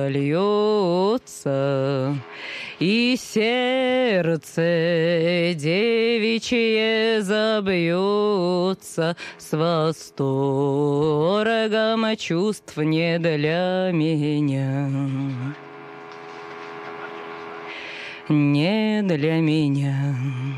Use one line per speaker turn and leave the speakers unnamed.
льется, и сердце девичье забьется с восторгом чувств не для меня. Не для меня.